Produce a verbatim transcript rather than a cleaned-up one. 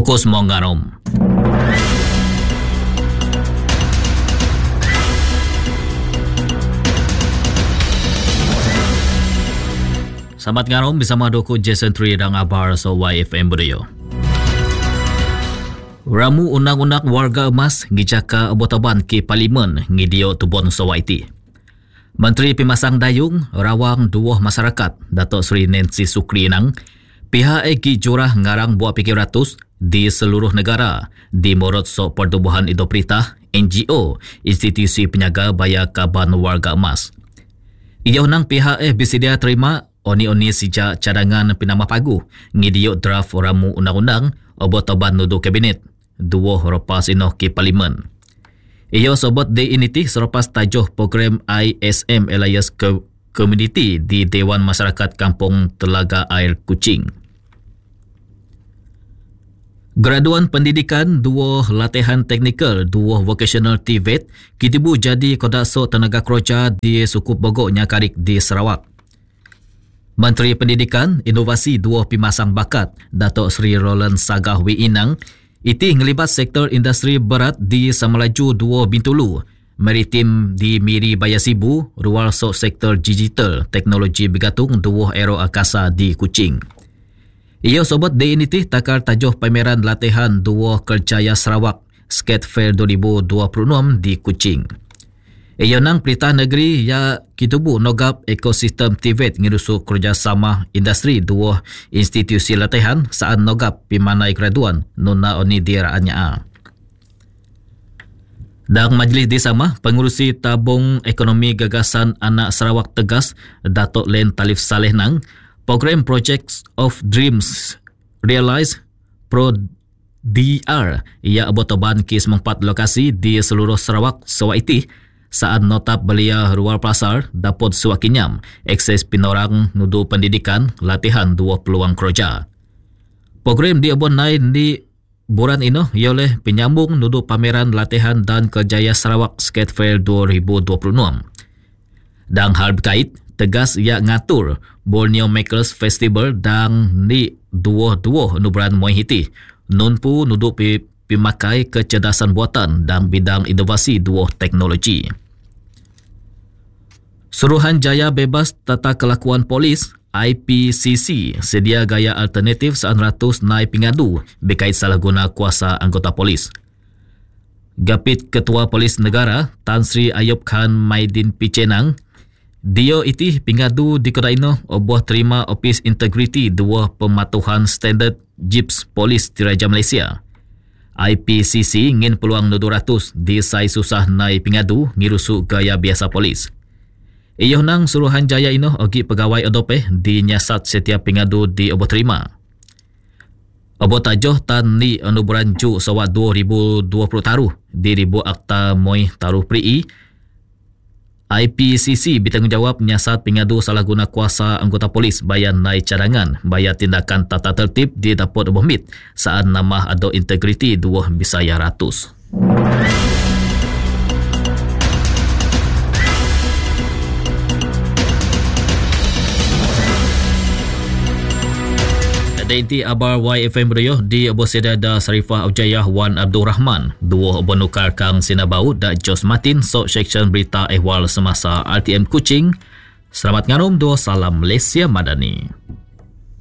Fokus Mongarom. Selamat ngarom bersama Doko Jason Tri dan Abar so Y F M Budaya. Ramu undang-undang warga emas ngijaka abotaban ke Parlimen ngidio tubon so Y T. Menteri Pemasang Dayung rawang dua masyarakat Datuk Seri Nancy Sukri nang pihak egi jurah ngarang buat fikir ratus di seluruh negara di morot so pertubuhan Indo Perintah N G O institusi penyaga bayar kaban warga emas. Ia nang pihak eh bersedia terima oni-oni sejak cadangan penambah pagu ngidiuk draft ramu undang-undang obotaban nudu kabinet dua lepas inoh ke Parlimen. Ia sebut di initi selepas tajuh program I S M Alliance Community di Dewan Masyarakat Kampung Telaga Air Kuching. Graduan pendidikan dua latihan teknikal dua vocational T V E T kitibu jadi kodakso tenaga kerja di Sukup Bogor Nyakarik di Sarawak. Menteri Pendidikan, Inovasi dua Pemasang Bakat, Datuk Seri Roland Sagah W. Inang, iti ngelibat sektor industri berat di Samelaju dua Bintulu, maritim di Miri Bayasibu, rual sok sektor digital, teknologi bergantung dua aero akasa di Kuching. Ia sobat di initi takar tajuh pameran latihan dua kerjaya Sarawak, Skate Fair dua ribu dua puluh enam di Kuching. Ia nang Perintah Negeri ya kitubu nogap ekosistem T V E T ngirusuk kerjasama industri dua institusi latihan saat nogap pimanai graduan nuna oni diraannya a. Dan majlis di sama pengurusi tabung ekonomi gagasan anak Sarawak tegas Datuk Len Talif Saleh nang program Projects of Dreams Realize Pro D R ia abotoban ke sempat lokasi di seluruh Sarawak sewaiti saat notap belia rual pasar dapat sewakinyam akses pinorang nudu pendidikan latihan dua peluang kerja. Program di abon naik di bulan ini oleh penyambung nudu pameran latihan dan kerjaya Sarawak Skate Fair dua ribu dua puluh enam. Dan hal berkait tegas ia ngatur Borneo Makers Festival dan di dua-dua nuburan Moihiti nunpu nudu pimakai kecerdasan buatan dan bidang inovasi dua teknologi. Suruhanjaya Bebas Tata Kelakuan Polis I P C C sedia gaya alternatif seratus naik pingadu berkait salah guna kuasa anggota polis. Gapit Ketua Polis Negara Tan Sri Ayub Khan Maidin Picenang, dia iti pingadu di kedai ino obuah terima Opis Integriti dua pematuhan standard J I P S Polis Diraja Malaysia. I P C C ingin peluang dua ratus di sai susah naik pingadu ngirusuk gaya biasa polis. Iyo nang Suruhanjaya ino ogi pegawai odope di nyasat setiap pingadu di obo terima. Obo tajoh tan ni anuburan ju sawat dua ribu dua puluh taruh di ribu akta moi taruh pri I P C C bertanggungjawab nyasat pingadu salah guna kuasa anggota polis bayar naik cadangan bayar tindakan tata tertib di dapur obo mit saat nama ado integriti dua bisaya ratus. Inti abar Y F M Budaya di Abu Sedada Sarifah Ujayah Wan Abdul Rahman dua Abu Nukar Kang Sinabau dan Jos Martin sok seksyen berita ehwal semasa R T M Kuching. Selamat ngarum dua salam Malaysia Madani.